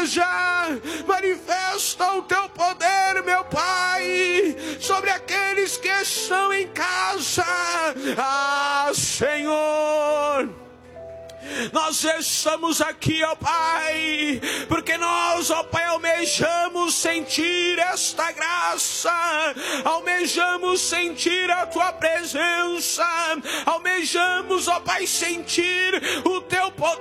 igreja. Manifesta o teu poder, meu Pai, sobre aqueles que estão em casa. Ah, Senhor, nós estamos aqui, ó Pai, porque nós, ó Pai, almejamos sentir esta graça, almejamos sentir a Tua presença, almejamos, ó Pai, sentir o Teu poder.